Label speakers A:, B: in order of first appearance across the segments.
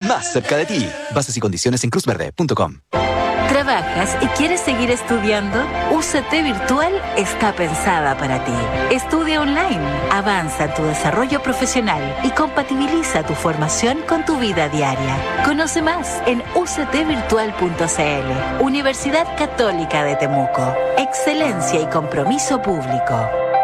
A: más cerca de ti. Bases y condiciones en cruzverde.com.
B: ¿Trabajas y quieres seguir estudiando? UCT Virtual está pensada para ti. Estudia online, avanza en tu desarrollo profesional y compatibiliza tu formación con tu vida diaria. Conoce más en uctvirtual.cl. Universidad Católica de Temuco. Excelencia y compromiso público.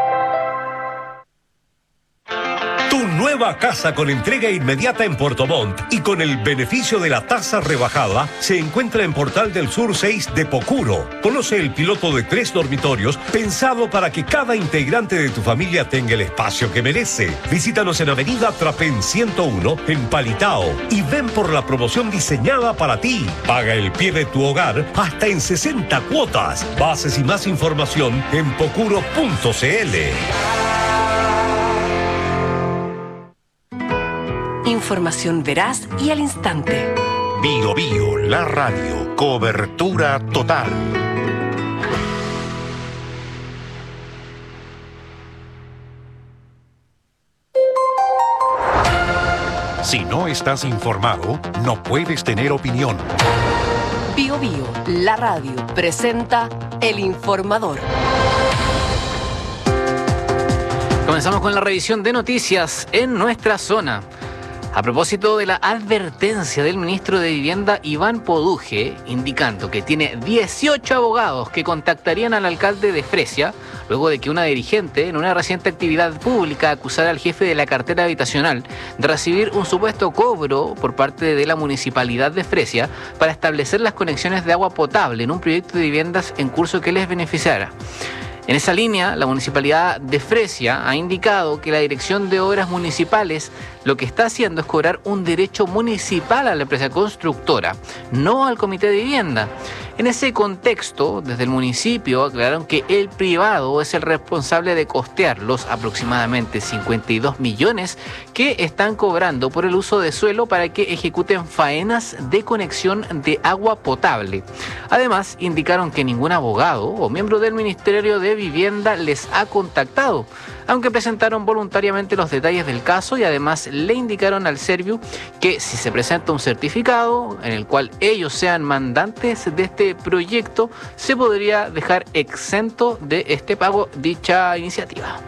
C: Tu nueva casa con entrega inmediata en Puerto Montt y con el beneficio de la tasa rebajada se encuentra en Portal del Sur 6 de Pocuro. Conoce el piloto de 3 dormitorios pensado para que cada integrante de tu familia tenga el espacio que merece. Visítanos en Avenida Trapén 101 en Palitao y ven por la promoción diseñada para ti. Paga el pie de tu hogar hasta en 60 cuotas. Bases y más información en pocuro.cl.
D: Información veraz y al instante.
E: Bio Bio, la radio, cobertura total. Si no estás informado, no puedes tener opinión.
D: Bio Bio, la radio, presenta El Informador.
F: Comenzamos con la revisión de noticias en nuestra zona. A propósito de la advertencia del ministro de Vivienda, Iván Poduje, indicando que tiene 18 abogados que contactarían al alcalde de Fresia, luego de que una dirigente en una reciente actividad pública acusara al jefe de la cartera habitacional de recibir un supuesto cobro por parte de la municipalidad de Fresia para establecer las conexiones de agua potable en un proyecto de viviendas en curso que les beneficiara. En esa línea, la Municipalidad de Fresia ha indicado que la Dirección de Obras Municipales lo que está haciendo es cobrar un derecho municipal a la empresa constructora, no al Comité de Vivienda. En ese contexto, desde el municipio aclararon que el privado es el responsable de costear los aproximadamente 52 millones que están cobrando por el uso de suelo para que ejecuten faenas de conexión de agua potable. Además, indicaron que ningún abogado o miembro del Ministerio de Vivienda les ha contactado, aunque presentaron voluntariamente los detalles del caso y además le indicaron al Serviu que si se presenta un certificado en el cual ellos sean mandantes de este proyecto, se podría dejar exento de este pago dicha iniciativa.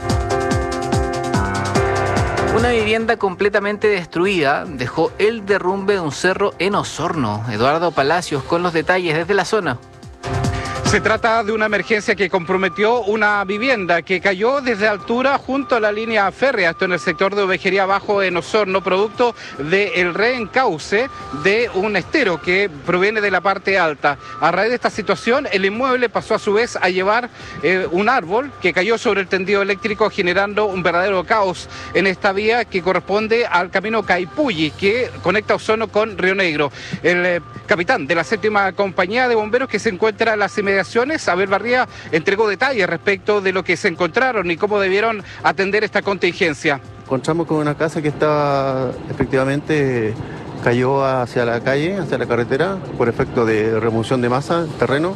F: Una vivienda completamente destruida dejó el derrumbe de un cerro en Osorno. Eduardo Palacios con los detalles desde la zona.
G: Se trata de una emergencia que comprometió una vivienda que cayó desde altura junto a la línea férrea, esto en el sector de Ovejería Bajo en Osorno, producto del reencauce de un estero que proviene de la parte alta. A raíz de esta situación, el inmueble pasó a su vez a llevar un árbol que cayó sobre el tendido eléctrico, generando un verdadero caos en esta vía que corresponde al camino Caipulli, que conecta Osorno con Río Negro. El capitán de la 7ª Compañía de Bomberos, que se encuentra en las inmediaciones, Abel Barría, entregó detalles respecto de lo que se encontraron y cómo debieron atender esta contingencia.
H: Encontramos con una casa que estaba efectivamente cayó hacia la calle, hacia la carretera, por efecto de remoción de masa, terreno.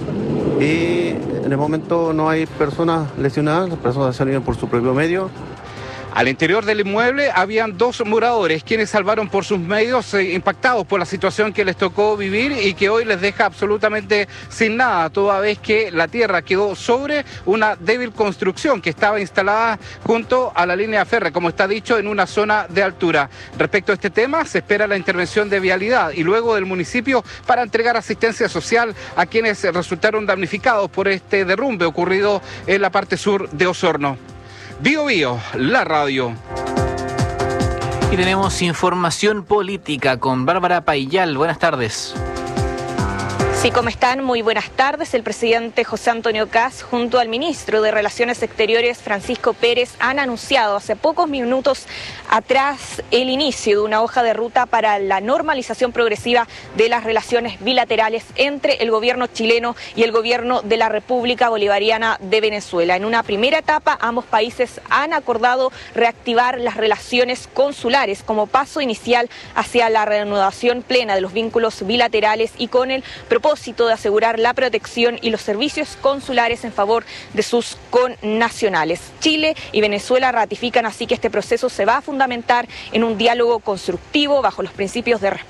H: Y en el momento no hay personas lesionadas, las personas salieron por su propio medio.
G: Al interior del inmueble habían 2 moradores, quienes salvaron por sus medios, impactados por la situación que les tocó vivir y que hoy les deja absolutamente sin nada, toda vez que la tierra quedó sobre una débil construcción que estaba instalada junto a la línea férrea, como está dicho, en una zona de altura. Respecto a este tema, se espera la intervención de Vialidad y luego del municipio para entregar asistencia social a quienes resultaron damnificados por este derrumbe ocurrido en la parte sur de Osorno. Bio Bio, la radio.
F: Y tenemos información política con Bárbara Paillal. Buenas tardes.
I: Sí, ¿cómo están? Muy buenas tardes. El presidente José Antonio Kast junto al ministro de Relaciones Exteriores Francisco Pérez han anunciado hace pocos minutos atrás el inicio de una hoja de ruta para la normalización progresiva de las relaciones bilaterales entre el gobierno chileno y el gobierno de la República Bolivariana de Venezuela. En una primera etapa, ambos países han acordado reactivar las relaciones consulares como paso inicial hacia la reanudación plena de los vínculos bilaterales y con el propósito de asegurar la protección y los servicios consulares en favor de sus connacionales. Chile y Venezuela ratifican así que este proceso se va a fundamentar en un diálogo constructivo bajo los principios de respeto